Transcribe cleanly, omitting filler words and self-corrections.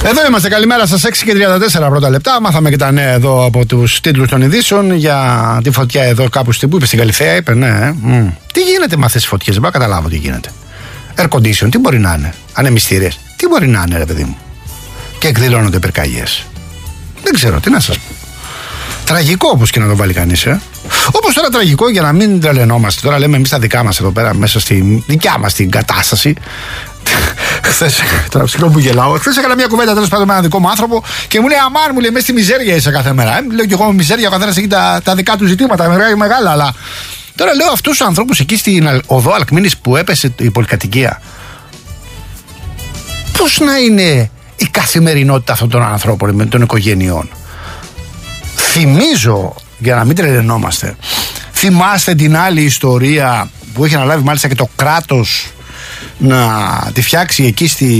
Εδώ είμαστε, καλημέρα σας, 6:34 πρώτα λεπτά. Μάθαμε και τα νέα εδώ από τους τίτλους των ειδήσεων για τη φωτιά εδώ κάπου στην που είπε, στην Καλυθέα, είπε, ναι. Τι γίνεται με αυτές τις φωτιές, δεν μπορώ να καταλάβω τι γίνεται. Air condition, τι μπορεί να είναι, ανεμιστήρες, τι μπορεί να είναι, ρε παιδί μου. Και εκδηλώνονται πυρκαγιές. Δεν ξέρω, τι να σας πω. Τραγικό όπως και να το βάλει κανείς, Όπως τώρα τραγικό, για να μην τρελαινόμαστε. Τώρα λέμε εμείς τα δικά μας εδώ πέρα, μέσα στη δικιά μας την κατάσταση. Χθες, τώρα συγγνώμη που γελάω. Χθες έκανα μια κουβέντα τέλος πάντων με έναν δικό μου άνθρωπο και μου λέει, αμάν, μου λέει, μέσα στη μιζέρια είσαι κάθε μέρα. Λέω κι εγώ με μιζέρια, ο καθένας έχει τα δικά του ζητήματα, μεγάλα, αλλά. Τώρα λέω αυτούς τους ανθρώπους εκεί στην οδό Αλκμήνης που έπεσε η πολυκατοικία. Πώς να είναι η καθημερινότητα αυτών των ανθρώπων με των οικογενειών. Θυμίζω, για να μην τρελαινόμαστε, θυμάστε την άλλη ιστορία που έχει αναλάβει μάλιστα και το κράτος να τη φτιάξει εκεί